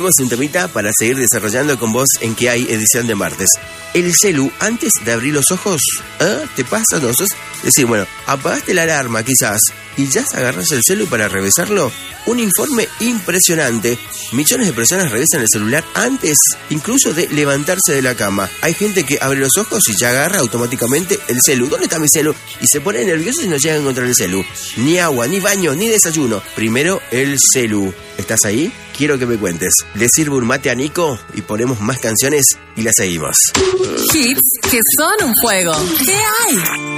tenemos un temita para seguir desarrollando con vos en Que Hay, edición de martes. El celu, antes de abrir los ojos, ¿te pasa? ¿No? Decir, bueno, apagaste la alarma quizás y ya agarras el celu para revisarlo. Un informe impresionante. Millones de personas revisan el celular antes incluso de levantarse de la cama. Hay gente que abre los ojos y ya agarra automáticamente el celu. ¿Dónde está mi celu? Y se pone nervioso y no llega a encontrar el celu. Ni agua, ni baño, ni desayuno. Primero el celu. ¿Estás ahí? Quiero que me cuentes. Le sirvo un mate a Nico y ponemos más canciones y la seguimos. Hits que son un juego. ¿Qué hay?